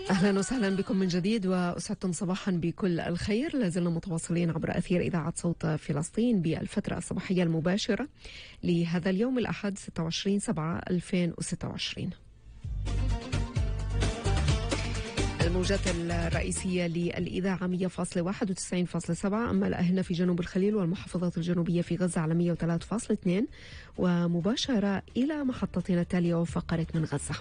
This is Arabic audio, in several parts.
أهلا وسهلا بكم من جديد وأسعدتم صباحا بكل الخير. لازلنا متواصلين عبر أثير إذاعة صوت فلسطين بالفترة الصباحية المباشرة لهذا اليوم الأحد 26/7/2026. الموجات الرئيسية للإذاعة 100.1 و90.7، أما الأهلة في جنوب الخليل والمحافظات الجنوبية في غزة على 103.2، ومباشرة إلى محطتنا التالية وفقرة من غزة.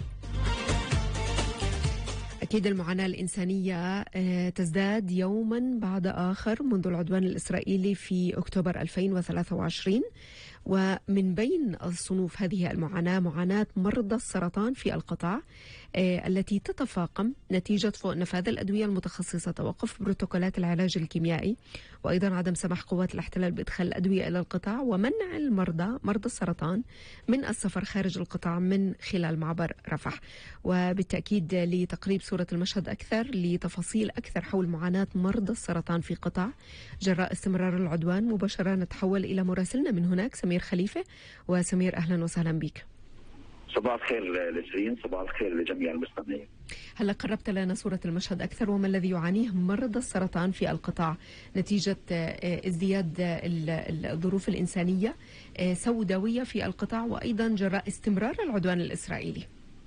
أكيد المعاناة الإنسانية تزداد يوما بعد آخر منذ العدوان الإسرائيلي في أكتوبر 2023، ومن بين الصنوف هذه المعاناة معاناة مرضى السرطان في القطاع التي تتفاقم نتيجة فوق نفاذ الأدوية المتخصصة، توقف بروتوكولات العلاج الكيميائي، وأيضا عدم سماح قوات الاحتلال بإدخال الأدوية إلى القطاع، ومنع مرضى السرطان من السفر خارج القطاع من خلال معبر رفح. وبالتأكيد لتقريب صورة المشهد أكثر، لتفاصيل أكثر حول معاناة مرضى السرطان في قطاع جراء استمرار العدوان، مباشرة نتحول إلى مراسلنا من هناك سمير خليفة. وسمير أهلا وسهلا بك. صباح الخير لسرين، صباح الخير لجميع المستمعين. هلا قربت لنا صورة المشهد أكثر، وما الذي يعانيه مرضى السرطان في القطاع نتيجة ازدياد الظروف الإنسانية سوداوية في القطاع، وأيضا جراء استمرار العدوان الإسرائيلي؟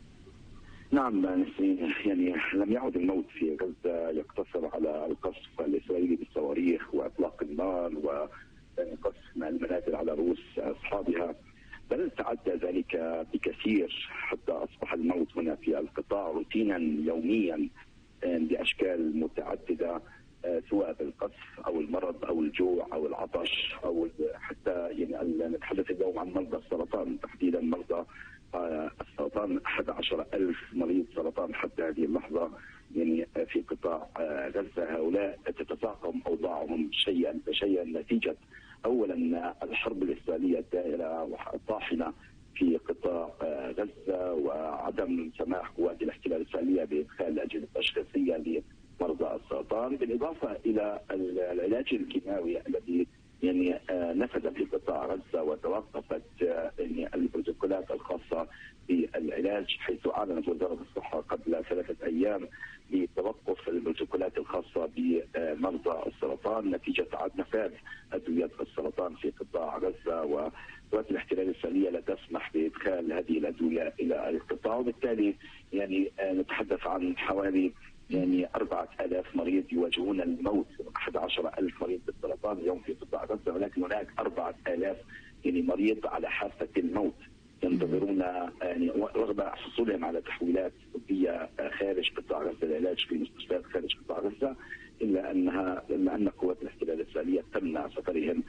نعم نسرين، يعني لم يعد الموت في غزة يقتصر على القصف الإسرائيلي بالصواريخ وإطلاق النار وقصف المنازل على رؤوس أصحابها، بل تعدى ذلك بكثير حتى أصبح الموت هنا في القطاع روتينا يوميا بأشكال متعددة، سواء بالقصف أو المرض أو الجوع أو العطش أو حتى يعني نتحدث اليوم عن مرضى السرطان تحديدا. مرضى السرطان 11,000 مريض سرطان حتى هذه اللحظة يعني في قطاع غزة. هؤلاء تتفاقم أوضاعهم شيئا فشيئا نتيجة أولا الحرب الإسرائيلية الدائرة والطاحنة في قطاع غزة، وعدم سماح قوات الاحتلال الإسرائيلية بإدخال الأجهزة التشخيصية لمرضى السرطان، بالإضافة إلى العلاج الكيماوي الذي يعني نفذ في قطاع غزة، وتوقفت يعني البروتوكولات الخاصة بالعلاج، حيث أعلنت وزارة الصحة قبل 3 أيام بتوقف البروتوكولات الخاصة بمرضى السرطان نتيجة نفاذ أدوية السرطان في قطاع غزة، وقوات الاحتلال الإسرائيلية لا تسمح بإدخال هذه الأدوية إلى القطاع. وبالتالي يعني نتحدث عن حوالي يعني 4,000 مريض يواجهون الموت، 11,000 مريض بالسرطان اليوم في قطاع غزة، ولكن هناك 4,000 يعني مريض على حافة الموت ينتظرون يعني رغم حصولهم على تحويلات طبية خارج قطاع غزة، العلاج في مستشفيات خارج قطاع غزة، إلا أن قوات الاحتلال الإسرائيلية تمنع سفرهم،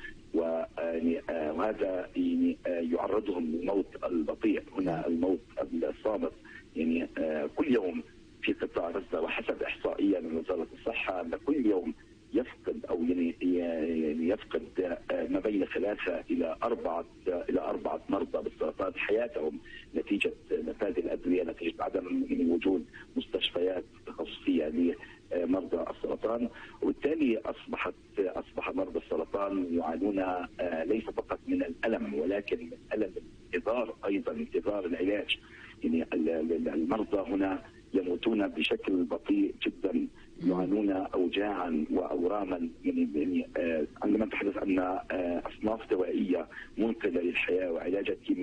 وهذا يعني يعرضهم للموت البطيء، هنا الموت الصامت يعني كل يوم في قطاع غزة. وحسب إحصائية من وزارة الصحة أن كل يوم يفقد أو يعني يفقد ما بين 3 إلى 4 مرضى بالسرطان حياتهم نتيجة نفاذ الأدوية، نتيجة عدم يعني وجود مستشفيات تخصصية لمرضى السرطان. وبالتالي أصبح مرضى السرطان يعانون ليس فقط من الألم، ولكن من ألم الانتظار، أيضا انتظار العلاج. يعني المرضى هنا يموتون بشكل بطيء جدا، يعانون اوجاعا واوراما، يعني عندما نتحدث عن اصناف دوائيه منقذه للحياه وعلاجات كيميائيه